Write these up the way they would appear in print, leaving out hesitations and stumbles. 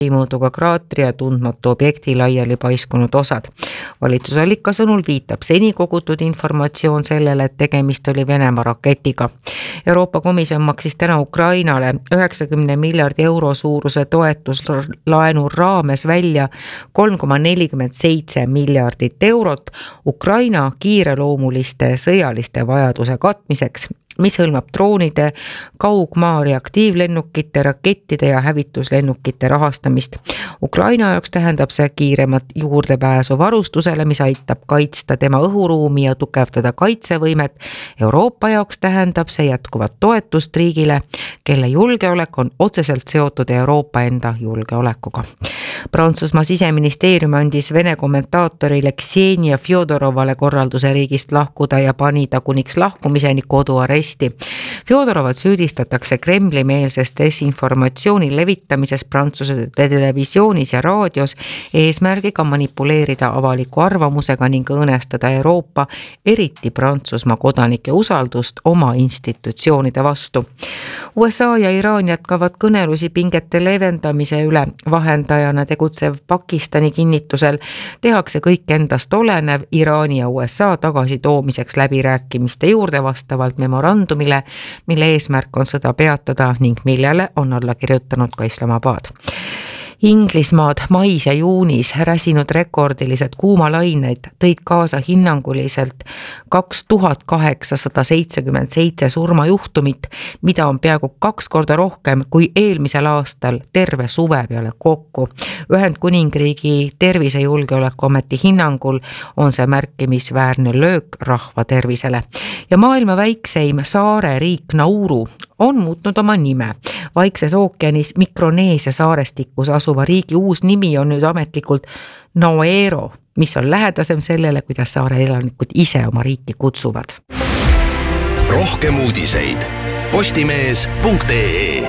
mõõduga kraatri ja tundmatu objekti laiali paiskunud osad. Valitsusallika sõnul viitab seni kogutud informatsioon sellele, et tegemist oli Venemaa raketiga. Euroopa Komisjon maksis täna Ukrainale 90 miljardi euro suuruse toetuslaenu raames välja 3,47 miljardit eurot Ukraina kiireloomuliste sõjaliste vajaduse katmiseks, mis hõlmab droonide, kaugmaa reaktiivlennukite, rakettide ja hävituslennukite rahastamist. Ukraina jaoks tähendab see kiiremat juurdepääsu varustusele, mis aitab kaitsta tema õhuruumi ja tugevdada kaitsevõimet. Euroopa jaoks tähendab see jätkuvat toetust riigile, kelle julgeolek on otseselt seotud Euroopa enda julgeolekuga. Prantsusmaa siseministeerium andis Vene kommentaatorile Ksenia Fjodorovale korralduse riigist lahkuda ja pani ta kuniks lahkumiseni koduaresti. Fjodorovat süüdistatakse Kremli-meelses desinformatsiooni levitamises Prantsuse televisioonis ja raadios eesmärgiga manipuleerida avaliku arvamusega ning õõnestada Euroopa, eriti Prantsusmaa kodanike usaldust oma institutsioonide vastu. USA ja Iraan jätkavad kõnelusi pingete leevendamise üle. Vahendajana tegutsev Pakistani kinnitusel tehakse kõik endast olenev Iraani ja USA tagasitoomiseks läbirääkimiste juurde vastavalt memorandumile, mille eesmärk on sõda peatada ning millele on alla kirjutanud ka Islamabad. Inglismaad mais ja juunis räsinud rekordilised kuumalained tõid kaasa hinnanguliselt 2877 surmajuhtumit, mida on peaaegu 2 korda rohkem kui eelmisel aastal terve suve peale kokku. Ühendkuningriigi tervisejulgeolekuameti hinnangul on see märkimisväärne löök rahva tervisele. Ja maailma väikseim saare riik Nauru on muutnud oma nime. Vaikses ookeanis Mikroneesia saarestikus asuva riigi uus nimi on nüüd ametlikult Naoero, mis on lähedasem sellele, kuidas saare elanikud ise oma riiki kutsuvad. Rohkem uudiseid postimees.ee.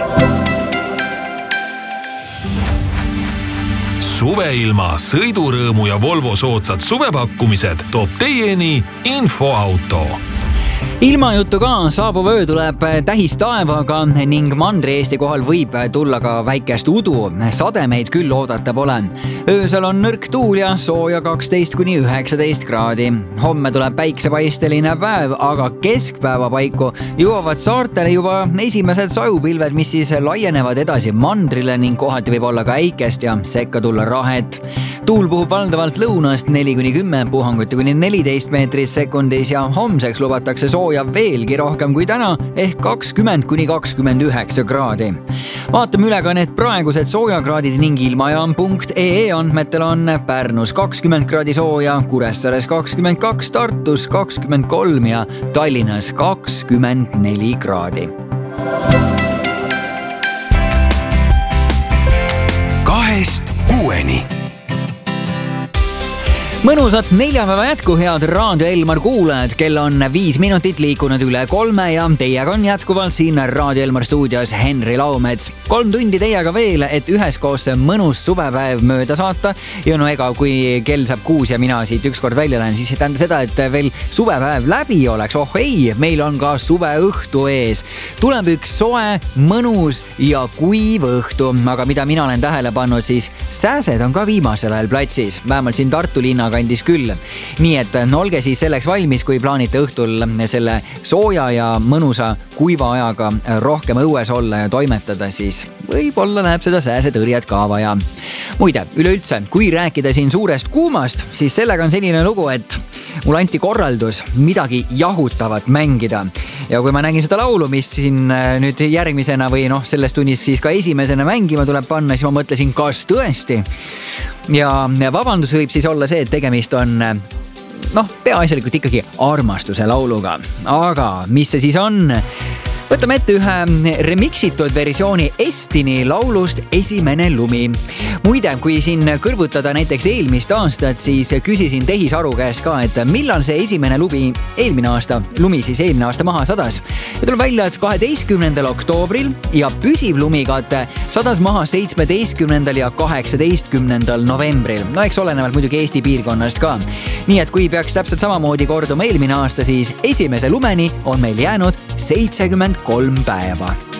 Suveilma, sõidurõõmu ja Volvo soodsad suvepakkumised toob teieni Infoauto. Ilmajuttu ka, saabuv öö tuleb tähis taevaga ning Mandri-Eesti kohal võib tulla ka väikest udu. Sademeid küll oodata pole. Öösel on nõrk tuul ja sooja 12–19 kraadi. Homme tuleb päiksepaisteline päev, aga keskpäeva paiku jõuavad saartele juba esimesed sajupilved, mis siis laienevad edasi mandrile ning kohati võib olla ka äikest ja sekka tulla rahet. Tuul puhub valdavalt lõunast 4–10, puhanguti kuni 14 meetrit sekundis ja homseks lubatakse sooja veelgi rohkem kui täna ehk 20–29 kraadi. Vaatame üle ka need praegused soojakraadid ning ilmajaam.ee andmetel on Pärnus 20 kraadi sooja, Kuressaares 22, Tartus 23 ja Tallinnas 24 kraadi. 2–6. Mõnusat neljapäeva jätku, head Raadio Elmar kuulajad, kell on 5 minutit liikunud üle 3 ja teiega on jätkuvalt siin Raadio Elmar stuudios Henri Laumets. 3 tundi teiega veel, et üheskoos mõnus suvepäev mööda saata. Ja no ega kui kell saab 6 ja mina siit ükskord välja lähen, siis ei tähenda seda, et veel suvepäev läbi oleks. Oh ei, meil on ka suveõhtu ees. Tuleb üks soe, mõnus ja kuiv õhtu, aga mida mina olen tähele pannud, siis sääsed on ka viimasel ajal platsis, vähemalt siin Tartu linna kandis küll. Nii et olge siis selleks valmis, kui plaanite õhtul selle sooja ja mõnusa kuiva ajaga rohkem õues olla ja toimetada, siis võib-olla läheb seda sääsetõrjed ka vaja. Muide, üleüldse, kui rääkida siin suurest kuumast, siis sellega on selline lugu, et mul anti korraldus midagi jahutavat mängida. Ja kui ma nägin seda laulu, mis siin nüüd järgmisena või selles tunnis siis ka esimesena mängima tuleb panna, siis ma mõtlesin, kas tõesti. Ja vabandus võib siis olla see, et tegemist on peaasjalikult ikkagi armastuse lauluga. Aga mis see siis on? Võtame ette ühe remixitud versiooni Estini laulust Esimene lumi. Muide, kui siin kõrvutada näiteks eelmist aastat, siis küsisin tehisaru käest ka, et millal see esimene lumi eelmine aasta maha sadas. Ja tuleb välja, et 12. oktoobril ja püsiv lumikate sadas maha 17. ja 18. novembril. No eks olenevalt muidugi Eesti piirkonnast ka. Nii et kui peaks täpselt samamoodi korduma eelmine aasta, siis esimese lumeni on meil jäänud 73 päeva.